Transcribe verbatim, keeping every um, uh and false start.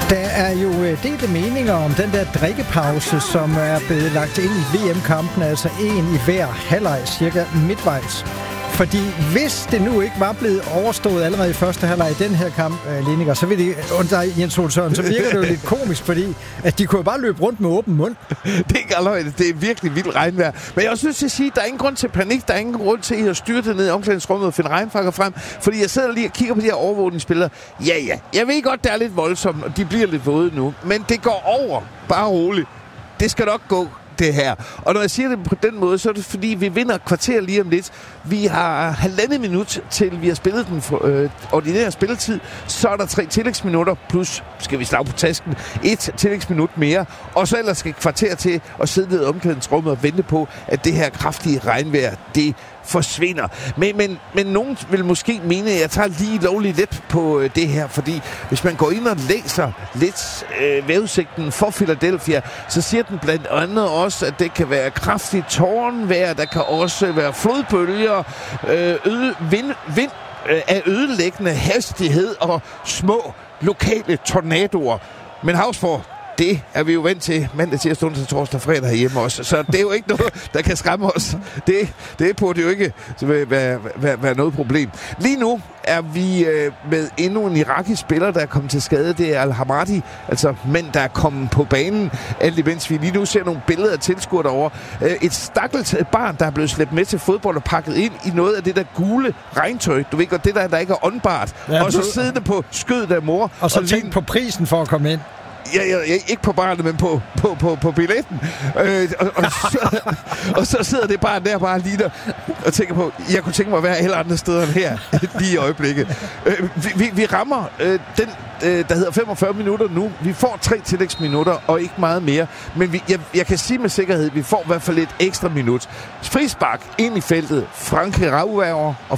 Der er jo delte meninger om den der drikkepause, som er blevet lagt ind i V M-kampen, altså en i hver halvleg, cirka midtvejs. Fordi hvis det nu ikke var blevet overstået allerede i første halvleg i den her kamp, Lineker, så vil det, under Jens Ole Søren, så virker det jo lidt komisk, fordi at de kunne jo bare løbe rundt med åben mund. Det er alvorligt. Det er virkelig vildt regnvejr. Men jeg er også nødt til at sige, at der er ingen grund til panik. Der er ingen grund til at styrte ned i omklædningsrummet og finde regnfakker frem. Fordi jeg sidder lige og kigger på de her overvågningsspillere. Ja, ja. Jeg ved godt, det er lidt voldsomt, og de bliver lidt våde nu. Men det går over. Bare roligt. Det skal nok gå, det her. Og når jeg siger det på den måde, så er det fordi, vi vinder kvarter lige om lidt. Vi har halvandet minut til, vi har spillet den for, øh, ordinære spilletid. Så er der tre tillægsminutter, plus, skal vi slag på tasken, et tillægsminut mere. Og så ellers skal et kvarter til at sidde ned i omklædningsrummet og vente på, at det her kraftige regnvejr, det forsvinder. Men, men, men nogen vil måske mene, at jeg tager lige lovligt let på øh, det her, fordi hvis man går ind og læser lidt øh, vejrudsigten for Philadelphia, så siger den blandt andet også, at det kan være kraftigt tårnvejr, der kan også være flodbølger, øh, øde, vind, vind øh, af ødelæggende hastighed og små lokale tornadoer. Men Hausgaard, det er vi jo vant til mandag, tirsdag, onsdag, torsdag, fredag herhjemme også. Så det er jo ikke noget, der kan skræmme os. Det, det burde jo ikke være, være, være noget problem. Lige nu er vi øh, med endnu en irakisk spiller, der er kommet til skade. Det er Al-Hamadi, altså mænd, der er kommet på banen. Alt imens vi lige nu ser nogle billeder af tilskuere derovre. Øh, et stakkels barn, der er blevet slæbt med til fodbold og pakket ind i noget af det der gule regntøj. Du ved godt, det der, der ikke er åndbart. Ja, og så siddende på skødet af mor. Og så og tænk på prisen for at komme ind. Ja, ja, ja, ikke på barnet, men på, på, på, på billetten. Øh, og, og, så, og så sidder det bare der bare lige der og tænker på, jeg kunne tænke mig at være alle andre steder end her, lige i øjeblikket. Øh, vi, vi, vi rammer øh, den, øh, der hedder femogfyrre minutter nu. Vi får tre tillægsminutter og ikke meget mere. Men vi, jeg, jeg kan sige med sikkerhed, at vi får i hvert fald et ekstra minut. Frispark ind i feltet. Franke Rauer og